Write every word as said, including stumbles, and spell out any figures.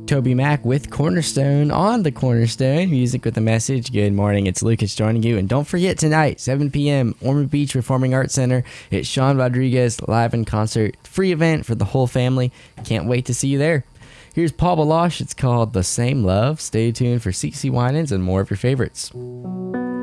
Toby Mac with Cornerstone on the Cornerstone Music with a Message. Good morning, it's Lucas joining you. And don't forget tonight, seven p.m., Ormond Beach Performing Arts Center. It's Sean Rodriguez live in concert. Free event for the whole family. Can't wait to see you there. Here's Paul Baloche. It's called The Same Love. Stay tuned for C C Winans and more of your favorites.